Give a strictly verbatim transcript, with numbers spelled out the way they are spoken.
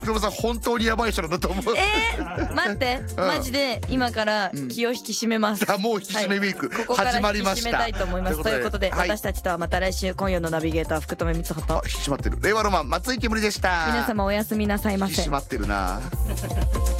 福留さん本当にやばい人なんだと思う。 えー、待って、 うんマジで今から気を引き締めます、 あもう引き締めウィーク、 はい、ここから始まり引き締めました。 たいと思います。ということで、 はい、 私たちとはまた来週。今夜のナビゲーター福留光穂と、 あ引き締まってる令和ロマン松井けむりでした。 皆様おやすみなさいませ。 引き締まってるな